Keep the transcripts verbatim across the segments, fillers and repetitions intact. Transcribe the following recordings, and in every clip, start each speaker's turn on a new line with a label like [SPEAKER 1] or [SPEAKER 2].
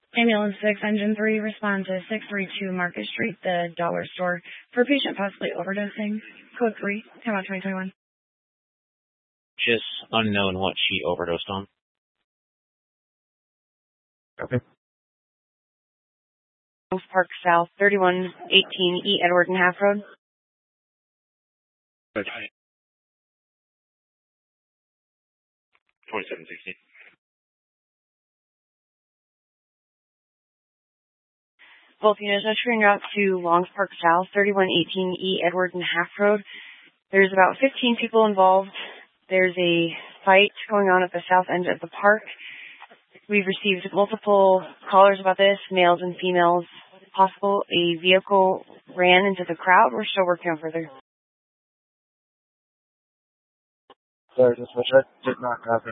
[SPEAKER 1] Ambulance six, Engine three, respond to six three two Market Street, the dollar store, for patient possibly overdosing. Code three, come out twenty twenty-one.
[SPEAKER 2] Just unknown what she overdosed on.
[SPEAKER 3] Okay.
[SPEAKER 4] Park South, thirty-one eighteen E. Edward and Half Road.
[SPEAKER 3] Okay.
[SPEAKER 2] twenty-seven sixty.
[SPEAKER 4] Both units ushering out to Longs Park South, thirty-one eighteen E. Edward and Half Road. There's about fifteen people involved. There's a fight going on at the south end of the park. We've received multiple callers about this, males and females. Possible a vehicle ran into the crowd. We're still working on further.
[SPEAKER 3] Sorry, just wish I did not copy.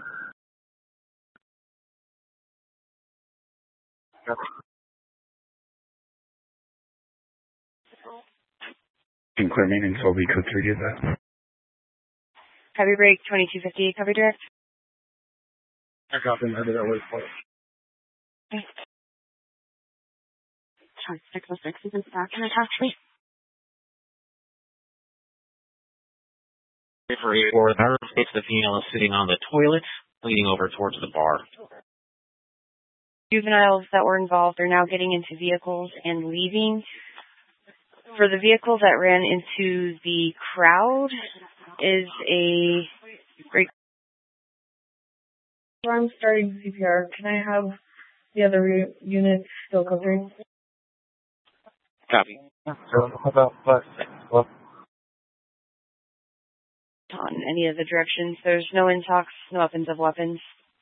[SPEAKER 3] Copy.
[SPEAKER 5] And clear maintenance will be code three, get that.
[SPEAKER 4] Copy break, twenty-two fifty, copy direct.
[SPEAKER 3] I copy, I did that way for
[SPEAKER 4] Okay. six oh six is in back in the top suite.
[SPEAKER 2] For her, it's the female is sitting on the toilet, leaning over towards the bar.
[SPEAKER 4] Juveniles that were involved are now getting into vehicles and leaving. For the vehicle that ran into the crowd is a great...
[SPEAKER 1] I'm starting C P R. Can I have the other units still covering?
[SPEAKER 2] Copy.
[SPEAKER 3] So, how about five? Well,
[SPEAKER 4] on any of the directions. There's no intox, no weapons of weapons.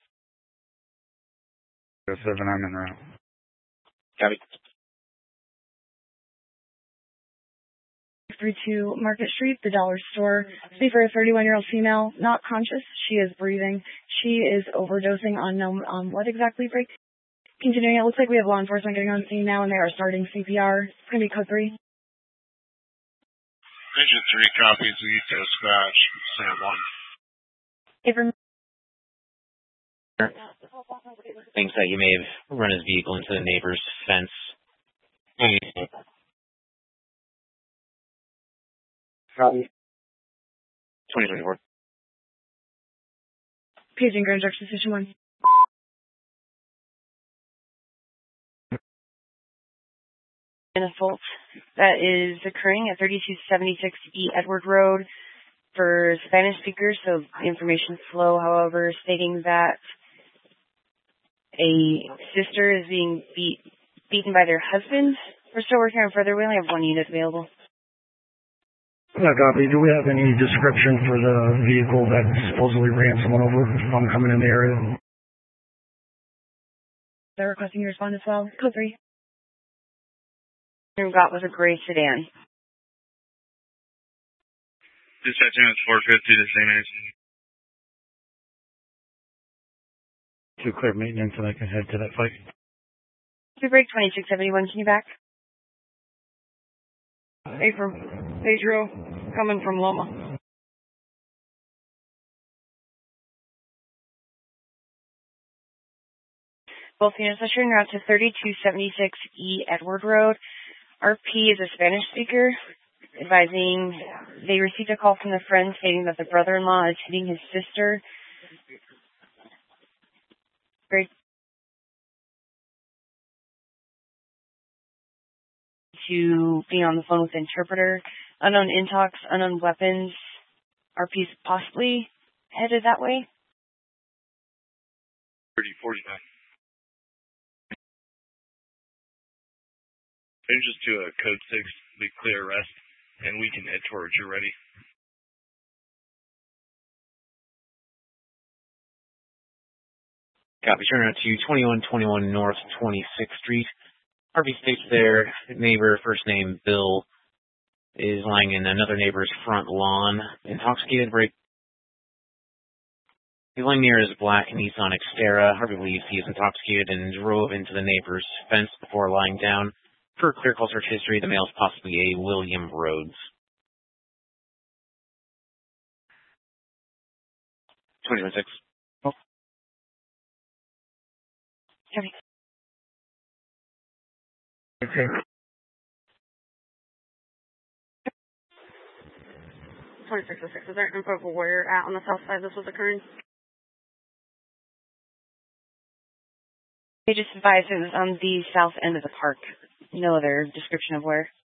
[SPEAKER 5] seven, I'm in route.
[SPEAKER 2] Copy.
[SPEAKER 1] six three two Market Street, the dollar store. See for a thirty-one-year-old female, not conscious. She is breathing. She is overdosing on um, um, what exactly, Break? Continuing, it looks like we have law enforcement getting on scene now, and they are starting C P R. It's going to be code three.
[SPEAKER 6] Engine three copies of Eco Scratch, Sam one.
[SPEAKER 1] Abram.
[SPEAKER 2] Thinks that you may have run his vehicle into the neighbor's fence.
[SPEAKER 3] copy.
[SPEAKER 2] twenty twenty-four.
[SPEAKER 1] Paging Grand Junction Station one.
[SPEAKER 4] An assault that is occurring at thirty-two seventy-six E. Edward Road for Spanish speakers, so the information flow, however, stating that a sister is being beat, beaten by their husband. We're still working on further. We only have one unit available.
[SPEAKER 5] Yeah, copy. Do we have any description for the vehicle that supposedly ran someone over on coming in the area?
[SPEAKER 1] They're requesting you respond as well. Code three.
[SPEAKER 4] We got was a gray sedan.
[SPEAKER 6] Dispatch units four fifty, the same as.
[SPEAKER 5] To clear maintenance and I can head to that fight.
[SPEAKER 4] We break twenty-six seventy-one. Can you back? Hey, from Pedro, coming from Loma. Both units are showing route to thirty-two seventy-six E. Edward Road. R P is a Spanish speaker, advising they received a call from the friend stating that the brother-in-law is hitting his sister. Great. To be on the phone with the interpreter. Unknown intox, unknown weapons. R P's possibly headed that way.
[SPEAKER 6] thirty forty-nine. Changes to a code six, be clear arrest, and we can head towards you ready.
[SPEAKER 2] Copy. Turn out to twenty-one twenty-one North twenty-sixth Street. R V states their neighbor, first name Bill, is lying in another neighbor's front lawn, intoxicated. Break. He's lying near his black Nissan Xterra. Harvey believes he is intoxicated and drove into the neighbor's fence before lying down. For a clear call search history, the male is possibly a William Rhodes. twenty twenty-six.
[SPEAKER 4] Sorry.
[SPEAKER 5] Okay.
[SPEAKER 7] twenty-six oh six, is there info of where you're at on the south side this was occurring?
[SPEAKER 4] They just advised it was on the south end of the park. No other description of where.